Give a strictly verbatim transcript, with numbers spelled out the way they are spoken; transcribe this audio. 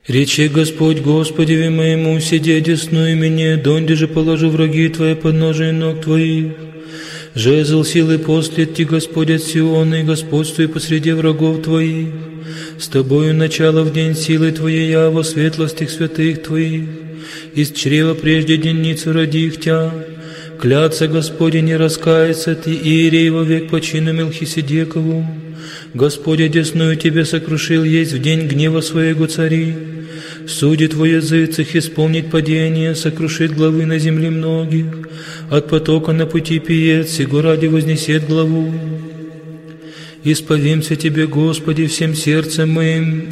Рече Господь Господеве моему, сиди одесную мне, донде же положу враги твои под ножи ног твоих. Жезл силы послет ти Господь от Сиона, и господствуй посреди врагов твоих. С тобою начало в день силы твоей, я во светлостях святых твоих. Из чрева прежде денницу родих тя. Клятся Господи не раскается ты, Иерей во век почину Мелхиседекову. Господь одесную тебе сокрушил есть в день гнева своего цари. Судит во языцах исполнить падение, сокрушит главы на земле многих. От потока на пути пиет, сего ради вознесет главу. Исповимся Тебе, Господи, всем сердцем моим,